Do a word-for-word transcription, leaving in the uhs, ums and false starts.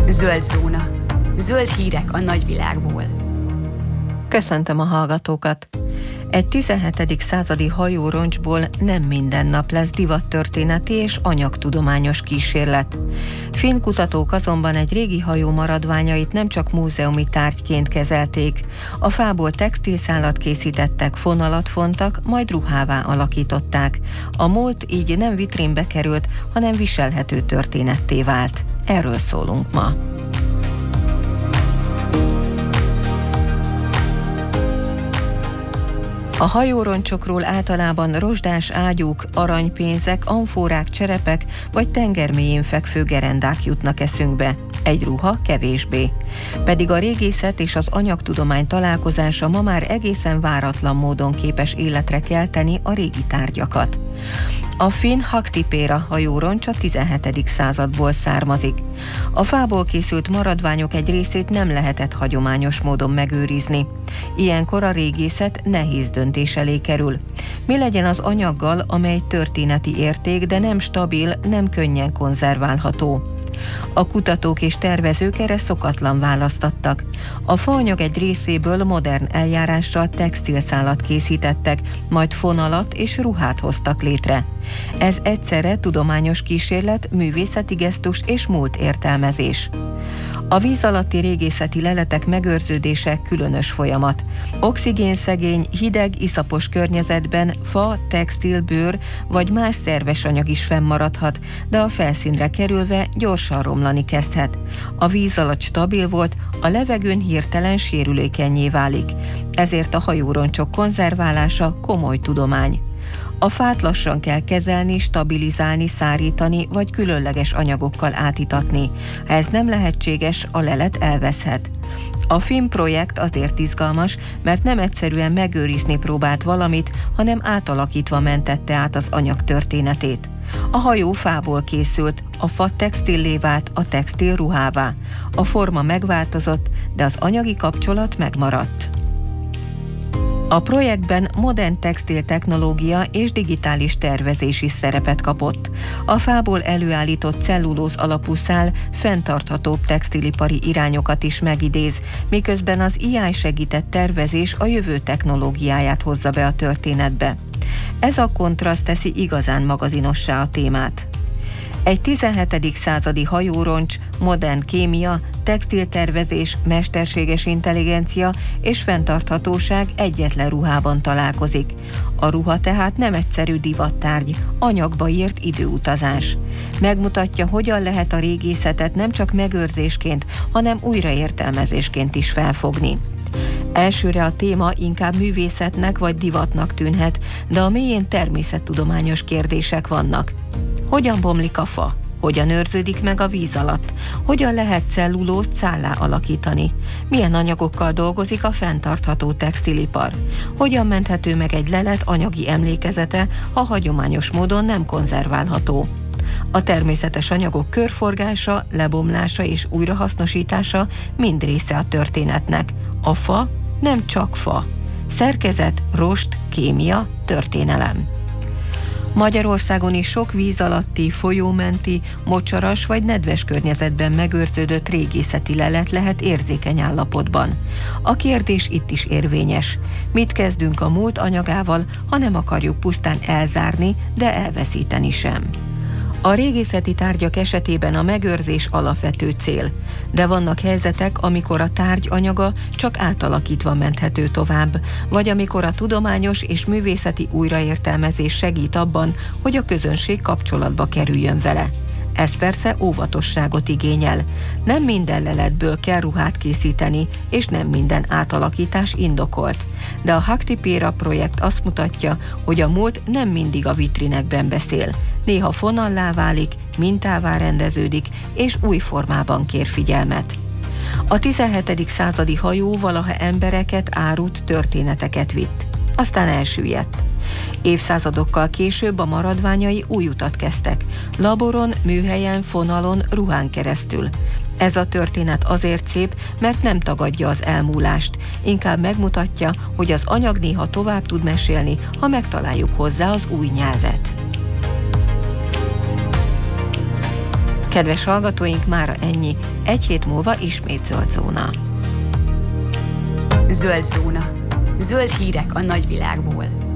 Zöld zóna. Zöld hírek a nagyvilágból. Köszöntöm a hallgatókat! Egy tizenhetedik századi hajóroncsból nem minden nap lesz divattörténeti és anyagtudományos kísérlet. Finn kutatók azonban egy régi hajó maradványait nem csak múzeumi tárgyként kezelték. A fából textilszálat készítettek, fonalat fontak, majd ruhává alakították. A múlt így nem vitrínbe került, hanem viselhető történetté vált. Erről szólunk ma. A hajóroncsokról általában rozsdás ágyúk, aranypénzek, amfórák, cserepek vagy tengermélyén fekvő gerendák jutnak eszünkbe. Egy ruha kevésbé. Pedig a régészet és az anyagtudomány találkozása ma már egészen váratlan módon képes életre kelteni a régi tárgyakat. A finn Haktipéra hajóroncs a tizenhetedik századból származik. A fából készült maradványok egy részét nem lehetett hagyományos módon megőrizni. Ilyenkor a régészet nehéz döntés elé kerül. Mi legyen az anyaggal, amely történeti érték, de nem stabil, nem könnyen konzerválható? A kutatók és tervezők erre szokatlan választ adtak. A faanyag egy részéből modern eljárással textilszálat készítettek, majd fonalat és ruhát hoztak létre. Ez egyszerre tudományos kísérlet, művészeti gesztus és múlt értelmezés. A víz alatti régészeti leletek megőrződése különös folyamat. Oxigénszegény, hideg, iszapos környezetben fa, textil, bőr vagy más szerves anyag is fennmaradhat, de a felszínre kerülve gyorsan romlani kezdhet. A víz alatt stabil volt, a levegőn hirtelen sérülékennyé válik. Ezért a hajóroncsok konzerválása komoly tudomány. A fát lassan kell kezelni, stabilizálni, szárítani vagy különleges anyagokkal átítatni. Ha ez nem lehetséges, a lelet elveszhet. A finn projekt azért izgalmas, mert nem egyszerűen megőrizni próbált valamit, hanem átalakítva mentette át az anyag történetét. A hajó fából készült, a fa textillé vált, a textil ruhává. A forma megváltozott, de az anyagi kapcsolat megmaradt. A projektben modern textil technológia és digitális tervezés is szerepet kapott. A fából előállított cellulóz alapú szál fenntarthatóbb textilipari irányokat is megidéz, miközben az á i segített tervezés a jövő technológiáját hozza be a történetbe. Ez a kontraszt teszi igazán magazinossá a témát. Egy tizenhetedik századi hajóroncs, modern kémia, textiltervezés, mesterséges intelligencia és fenntarthatóság egyetlen ruhában találkozik. A ruha tehát nem egyszerű divattárgy, anyagba írt időutazás. Megmutatja, hogyan lehet a régészetet nem csak megőrzésként, hanem újraértelmezésként is felfogni. Elsőre a téma inkább művészetnek vagy divatnak tűnhet, de a mélyén természettudományos kérdések vannak. Hogyan bomlik a fa? Hogyan őrződik meg a víz alatt? Hogyan lehet cellulózt szállá alakítani? Milyen anyagokkal dolgozik a fenntartható textilipar? Hogyan menthető meg egy lelet anyagi emlékezete, ha hagyományos módon nem konzerválható? A természetes anyagok körforgása, lebomlása és újrahasznosítása mind része a történetnek. A fa nem csak fa. Szerkezet, rost, kémia, történelem. Magyarországon is sok víz alatti, folyómenti, mocsaras vagy nedves környezetben megőrződött régészeti lelet lehet érzékeny állapotban. A kérdés itt is érvényes. Mit kezdünk a múlt anyagával, ha nem akarjuk pusztán elzárni, de elveszíteni sem? A régészeti tárgyak esetében a megőrzés alapvető cél, de vannak helyzetek, amikor a tárgy anyaga csak átalakítva menthető tovább, vagy amikor a tudományos és művészeti újraértelmezés segít abban, hogy a közönség kapcsolatba kerüljön vele. Ez persze óvatosságot igényel. Nem minden leletből kell ruhát készíteni, és nem minden átalakítás indokolt. De a Haktipéra projekt azt mutatja, hogy a múlt nem mindig a vitrinekben beszél. Néha fonallá válik, mintává rendeződik, és új formában kér figyelmet. A tizenhetedik századi hajó valaha embereket, árut, történeteket vitt. Aztán elsüllyedt. Évszázadokkal később a maradványai új utat kezdtek. Laboron, műhelyen, fonalon, ruhán keresztül. Ez a történet azért szép, mert nem tagadja az elmúlást, inkább megmutatja, hogy az anyag néha tovább tud mesélni, ha megtaláljuk hozzá az új nyelvet. Kedves hallgatóink, mára ennyi. Egy hét múlva ismét zöld zóna. Zöld zóna. Zöld hírek a nagyvilágból.